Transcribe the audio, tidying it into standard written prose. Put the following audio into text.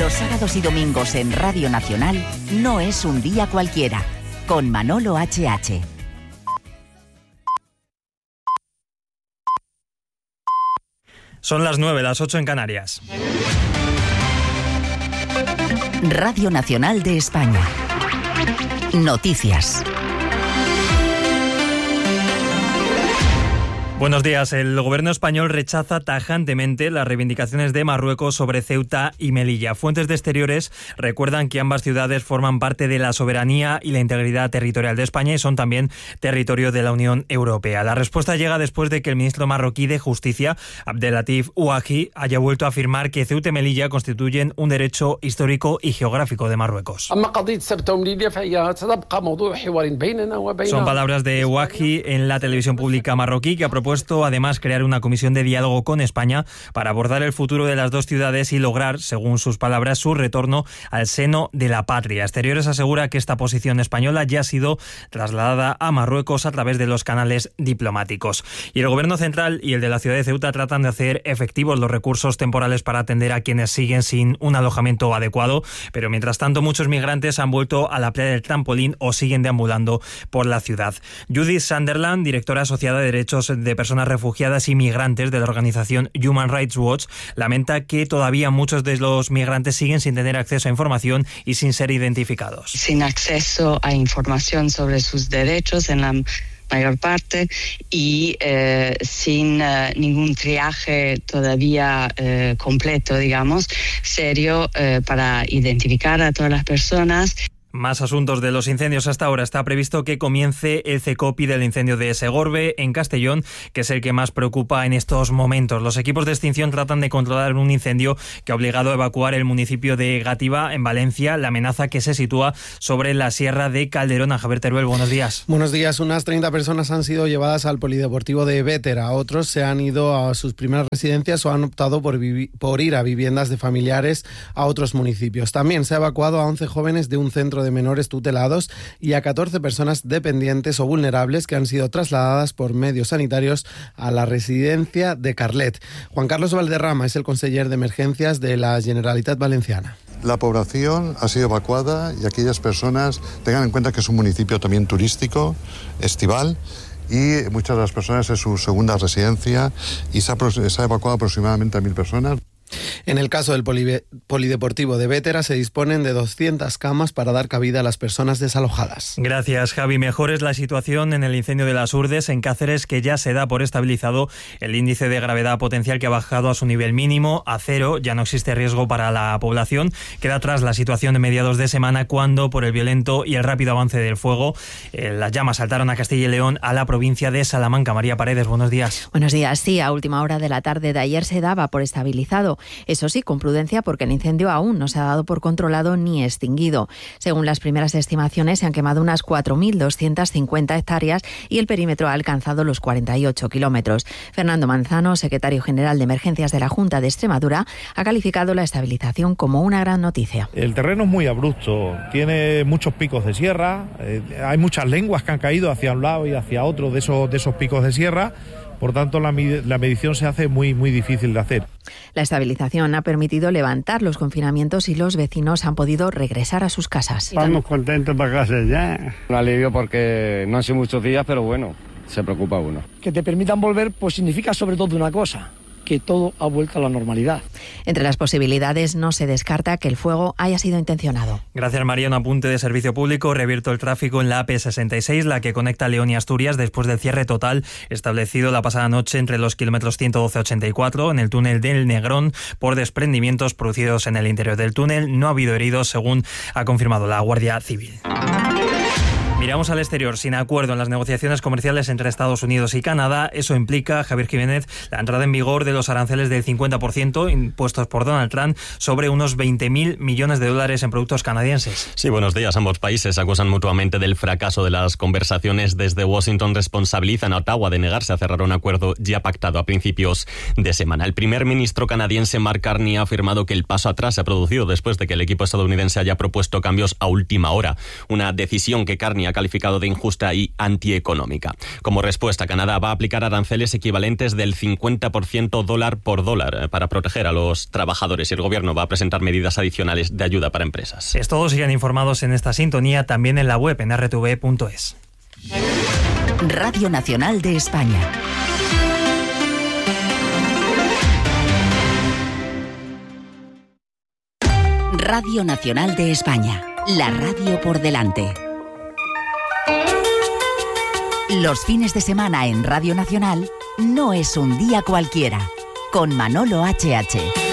Los sábados y domingos en Radio Nacional no es un día cualquiera, con Manolo H.H. Son las 9, las 8 en Canarias. Radio Nacional de España. Noticias. Buenos días. El gobierno español rechaza tajantemente las reivindicaciones de Marruecos sobre Ceuta y Melilla. Fuentes de Exteriores recuerdan que ambas ciudades forman parte de la soberanía y la integridad territorial de España y son también territorio de la Unión Europea. La respuesta llega después de que el ministro marroquí de Justicia, Abdelatif Ouahi, haya vuelto a afirmar que Ceuta y Melilla constituyen un derecho histórico y geográfico de Marruecos. Son palabras de Ouahi en la televisión pública marroquí, que ha propuesto además crear una comisión de diálogo con España para abordar el futuro de las dos ciudades y lograr, según sus palabras, su retorno al seno de la patria. Exteriores asegura que esta posición española ya ha sido trasladada a Marruecos a través de los canales diplomáticos. Y el gobierno central y el de la ciudad de Ceuta tratan de hacer efectivos los recursos temporales para atender a quienes siguen sin un alojamiento adecuado, pero mientras tanto muchos migrantes han vuelto a la playa del Trampolín o siguen deambulando por la ciudad. Judith Sunderland, directora asociada de Derechos de Personas Refugiadas y Migrantes de la organización Human Rights Watch, lamenta que todavía muchos de los migrantes siguen sin tener acceso a información y sin ser identificados. Sin acceso a información sobre sus derechos en la mayor parte y sin ningún triaje todavía completo, digamos, serio para identificar a todas las personas. Más asuntos de los incendios hasta ahora. Está previsto que comience el CECOPI del incendio de Segorbe, en Castellón, que es el que más preocupa en estos momentos. Los equipos de extinción tratan de controlar un incendio que ha obligado a evacuar el municipio de Gátiva, en Valencia, la amenaza que se sitúa sobre la sierra de Calderón. A Javier Teruel, buenos días. Buenos días. Unas 30 personas han sido llevadas al polideportivo de Bétera. Otros se han ido a sus primeras residencias o han optado por ir a viviendas de familiares a otros municipios. También se ha evacuado a 11 jóvenes de un centro de menores tutelados y a 14 personas dependientes o vulnerables que han sido trasladadas por medios sanitarios a la residencia de Carlet. Juan Carlos Valderrama es el conseller de emergencias de la Generalitat Valenciana. La población ha sido evacuada y aquellas personas tengan en cuenta que es un municipio también turístico, estival, y muchas de las personas es su segunda residencia y se ha evacuado aproximadamente a 1.000 personas. En el caso del polideportivo de Bétera se disponen de 200 camas para dar cabida a las personas desalojadas. Gracias, Javi. Mejor es la situación en el incendio de las Urdes, en Cáceres, que ya se da por estabilizado el índice de gravedad potencial, que ha bajado a su nivel mínimo, a 0. Ya no existe riesgo para la población. Queda atrás la situación de mediados de semana, cuando, por el violento y el rápido avance del fuego, las llamas saltaron a Castilla y León, a la provincia de Salamanca. María Paredes, buenos días. Buenos días. Sí, a última hora de la tarde de ayer se daba por estabilizado. Eso sí, con prudencia, porque el incendio aún no se ha dado por controlado ni extinguido. Según las primeras estimaciones, se han quemado unas 4.250 hectáreas y el perímetro ha alcanzado los 48 kilómetros. Fernando Manzano, secretario general de Emergencias de la Junta de Extremadura, ha calificado la estabilización como una gran noticia. El terreno es muy abrupto, tiene muchos picos de sierra, hay muchas lenguas que han caído hacia un lado y hacia otro de esos picos de sierra. Por tanto, la medición se hace muy difícil de hacer. La estabilización ha permitido levantar los confinamientos y los vecinos han podido regresar a sus casas. Estamos contentos para casa ya. Un alivio porque no han sido muchos días, pero bueno, se preocupa uno. Que te permitan volver, pues significa sobre todo una cosa: que todo ha vuelto a la normalidad. Entre las posibilidades no se descarta que el fuego haya sido intencionado. Gracias, María. Un apunte de servicio público. Reabierto el tráfico en la AP66, la que conecta León y Asturias, después del cierre total establecido la pasada noche entre los kilómetros 112-84 en el túnel del Negrón por desprendimientos producidos en el interior del túnel. No ha habido heridos, según ha confirmado la Guardia Civil. Miramos al exterior. Sin acuerdo en las negociaciones comerciales entre Estados Unidos y Canadá, eso implica, Javier Jiménez, la entrada en vigor de los aranceles del 50% impuestos por Donald Trump sobre unos 20.000 millones de dólares en productos canadienses. Sí, buenos días. Ambos países acusan mutuamente del fracaso de las conversaciones. Desde Washington responsabilizan a Ottawa de negarse a cerrar un acuerdo ya pactado a principios de semana. El primer ministro canadiense Mark Carney ha afirmado que el paso atrás se ha producido después de que el equipo estadounidense haya propuesto cambios a última hora. Una decisión que Carney ha calificado de injusta y antieconómica. Como respuesta, Canadá va a aplicar aranceles equivalentes del 50% dólar por dólar para proteger a los trabajadores, y el gobierno va a presentar medidas adicionales de ayuda para empresas. Es todo, sigan informados en esta sintonía, también en la web en rtv.es. Radio Nacional de España. Radio Nacional de España, la radio por delante. Los fines de semana en Radio Nacional no es un día cualquiera, con Manolo HH.